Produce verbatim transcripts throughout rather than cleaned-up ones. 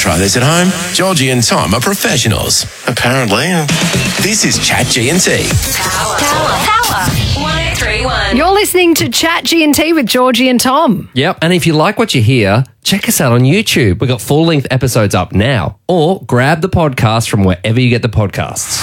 try this at home? Georgie and Tom are professionals, apparently. This is Chat G and T. Power. Power. Power. one oh three one. You're listening to Chat G and T with Georgie and Tom. Yep, and if you like what you hear, check us out on YouTube. We've got full-length episodes up now. Or grab the podcast from wherever you get the podcasts.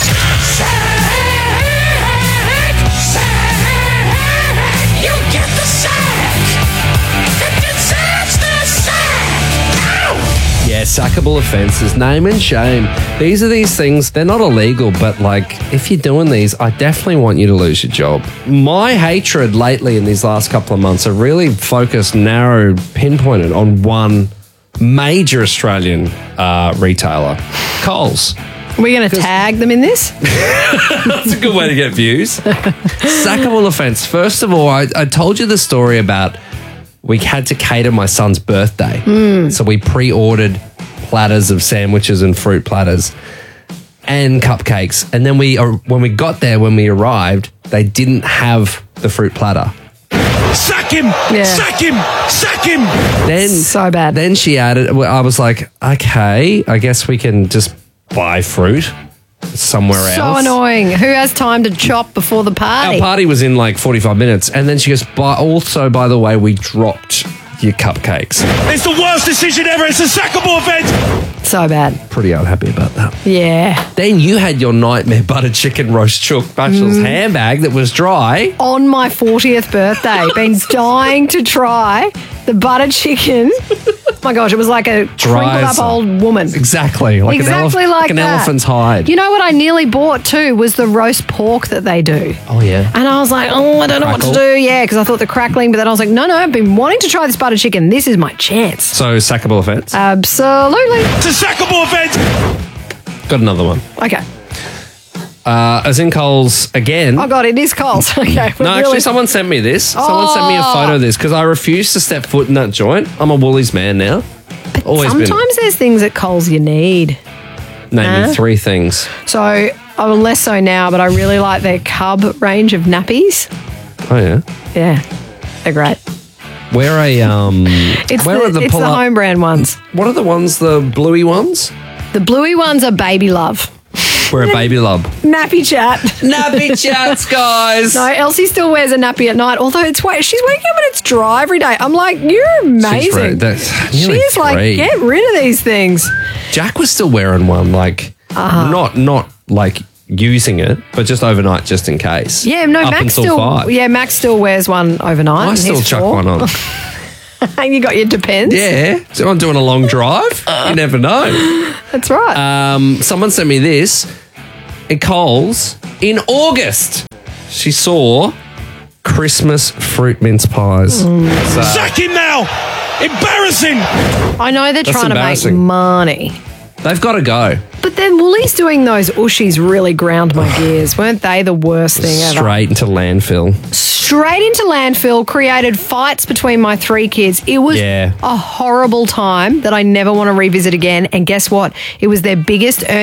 Yeah, sackable offences, name and shame. These are these things, they're not illegal, but like, if you're doing these, I definitely want you to lose your job. My hatred lately in these last couple of months have really focused, narrowed, pinpointed on one major Australian uh, retailer, Coles. Are we going to tag them in this? That's a good way to get views. Sackable offence. First of all, I, I told you the story about we had to cater my son's birthday. Mm. So we pre-ordered platters of sandwiches and fruit platters and cupcakes. And then we, uh, when we got there, when we arrived, they didn't have the fruit platter. Sack him! Yeah. Sack him! Sack him! Then, So bad. Then she added, I was like, okay, I guess we can just buy fruit somewhere So else. annoying. Who has time to chop before the party? Our party was in like forty-five minutes. And then she goes, but also, by the way, we dropped your cupcakes. It's the worst decision ever. It's a sackable event. So bad. Pretty unhappy about that. Yeah. Then you had your nightmare butter chicken roast chook bachelor's Mm. handbag that was dry. On my fortieth birthday, been dying to try the butter chicken. My gosh, it was like a Dry crinkled up as- old woman. Exactly. Like exactly an, elef- like, like an that. elephant's hide. You know what I nearly bought too was the roast pork that they do. Oh, yeah. And I was like, oh, I don't know Crackle. what to do. Yeah, because I thought the crackling, but then I was like, no, no, I've been wanting to try this butter chicken. This is my chance. So, sackable offence. Uh, Absolutely. It's a sackable event. Got another one. Okay. Uh, as in Coles again. Oh, God, it is Coles. Okay. no, we're actually, really- someone sent me this. Someone sent me a Oh. photo of this because I refuse to step foot in that joint. I'm a Woolies man now. Always Sometimes there's things at Coles you need. been. Name Huh? me three things. So, I'm less so now, but I really like their Cub range of nappies. Oh, yeah. Yeah, they're great. Where a um. It's where the, are the it's pull the up? home brand ones. What are the ones? The bluey ones? The bluey ones are Baby Love. We're a baby love. Nappy chat. Nappy chats, guys. No, Elsie still wears a nappy at night, although it's wa- she's waking up when it's dry every day. I'm like, you're amazing. She's right. That's nearly She's like, three. get rid of these things. Jack was still wearing one, like Uh-huh. not not like using it, but just overnight, just in case. Yeah, no, Up Max until still. five. Yeah, Max still wears one overnight. I and still he's chuck four. one on. And you got your Depends. Yeah, so I'm doing a long drive. You never know. That's right. Um, someone sent me this at Coles in August. She saw Christmas fruit mince pies. Mm. So, Sack him now. Embarrassing. I know they're that's trying to make embarrassing. money. they've got to go But then Woolies doing those ushies really ground my gears. Weren't they the worst thing ever? straight into landfill. Straight into landfill, created fights between my three kids. It was Yeah. a horrible time that I never want to revisit again. And guess what? It was their biggest